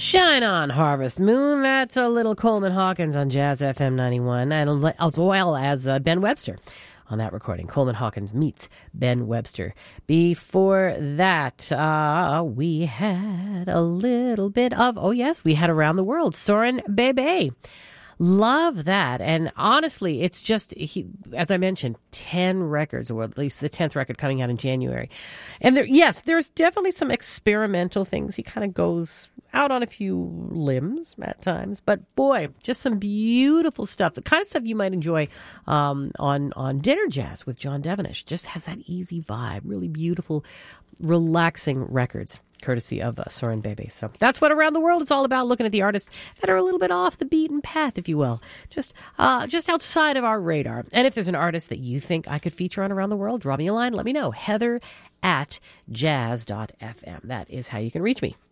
Shine On, Harvest Moon. That's a little Coleman Hawkins on Jazz FM 91, and as well as Ben Webster on that recording. Coleman Hawkins meets Ben Webster. Before that, we had a little bit of, we had Around the World, Soren Bebe. Love that. And honestly, it's just, as I mentioned, 10 records, or at least the 10th record coming out in January. And there's definitely some experimental things. He kind of goes out on a few limbs at times. But boy, just some beautiful stuff. The kind of stuff you might enjoy on Dinner Jazz with John Devenish. Just has that easy vibe. Really beautiful, relaxing records, courtesy of Soren Bebe. So that's what Around the World is all about, looking at the artists that are a little bit off the beaten path, if you will, just outside of our radar. And if there's an artist that you think I could feature on Around the World, draw me a line, let me know. Heather@jazz.fm. That is how you can reach me.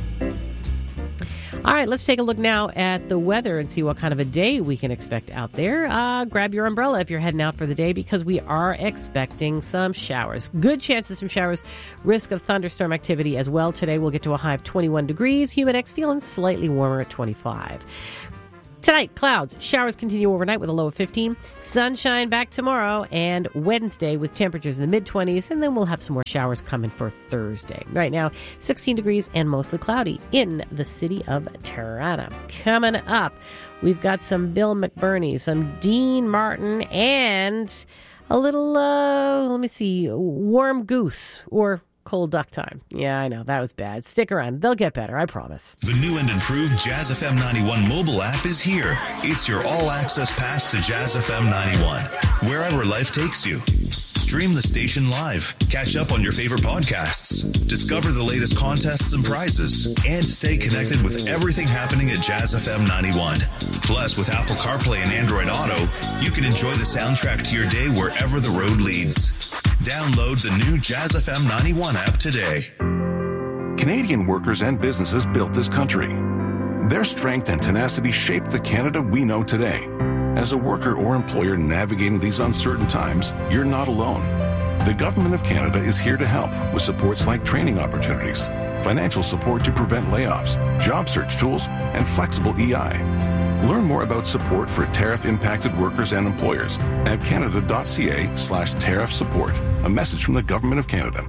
All right, let's take a look now at the weather and see what kind of a day we can expect out there. Grab your umbrella if you're heading out for the day, because we are expecting some showers. Good chance of some showers. Risk of thunderstorm activity as well. Today we'll get to a high of 21 degrees. Humidex feeling slightly warmer at 25. Tonight, clouds. Showers continue overnight with a low of 15. Sunshine back tomorrow and Wednesday with temperatures in the mid-20s. And then we'll have some more showers coming for Thursday. Right now, 16 degrees and mostly cloudy in the city of Toronto. Coming up, we've got some Bill McBurney, some Dean Martin, and a little, warm goose or cold duck time. Yeah, I know, that was bad. Stick around. They'll get better, I promise. The new and improved Jazz FM 91 mobile app is here. It's your all-access pass to Jazz FM 91, wherever life takes you. Stream the station live, catch up on your favorite podcasts, discover the latest contests and prizes, and stay connected with everything happening at Jazz FM 91. Plus, with Apple CarPlay and Android Auto, you can enjoy the soundtrack to your day wherever the road leads. Download the new Jazz FM 91 app today. Canadian workers and businesses built this country. Their strength and tenacity shaped the Canada we know today. As a worker or employer navigating these uncertain times, you're not alone. The Government of Canada is here to help with supports like training opportunities, financial support to prevent layoffs, job search tools, and flexible EI. Learn more about support for tariff-impacted workers and employers at canada.ca/tariff support. A message from the Government of Canada.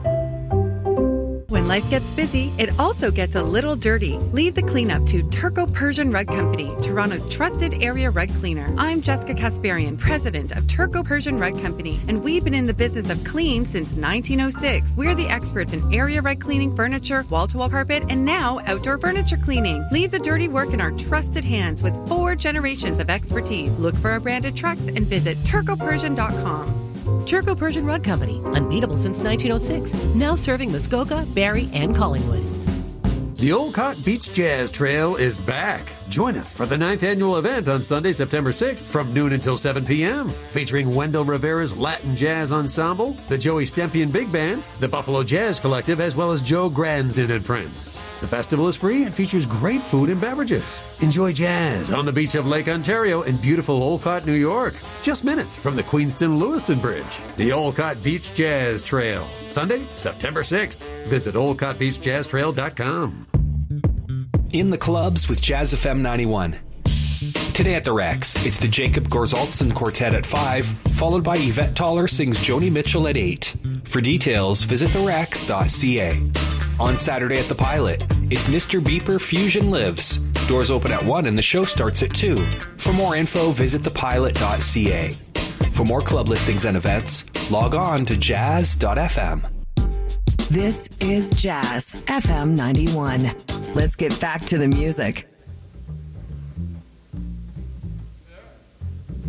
When life gets busy, it also gets a little dirty. Leave the cleanup to Turco Persian Rug Company, Toronto's trusted area rug cleaner. I'm Jessica Kasparian, president of Turco Persian Rug Company, and we've been in the business of clean since 1906. We're the experts in area rug cleaning, furniture, wall-to-wall carpet, and now outdoor furniture cleaning. Leave the dirty work in our trusted hands with 4 generations of expertise. Look for our branded trucks and visit turcopersian.com. Turco Persian Rug Company, unbeatable since 1906, now serving Muskoka, Barrie, and Collingwood. The Olcott Beach Jazz Trail is back. Join us for the 9th annual event on Sunday, September 6th from noon until 7 p.m. Featuring Wendell Rivera's Latin Jazz Ensemble, the Joey Stempian Big Band, the Buffalo Jazz Collective, as well as Joe Gransden and friends. The festival is free and features great food and beverages. Enjoy jazz on the beach of Lake Ontario in beautiful Olcott, New York. Just minutes from the Queenston-Lewiston Bridge. The Olcott Beach Jazz Trail. Sunday, September 6th. Visit olcottbeachjazztrail.com. In the clubs with Jazz FM 91. Today at the Rex, it's the Jacob Gorzaltson Quartet at 5, followed by Yvette Toller sings Joni Mitchell at 8. For details, visit therex.ca. On Saturday at the Pilot, it's Mr. Beeper Fusion Lives. Doors open at 1 and the show starts at 2. For more info, visit thepilot.ca. For more club listings and events, log on to jazz.fm. This is Jazz FM 91. Let's get back to the music.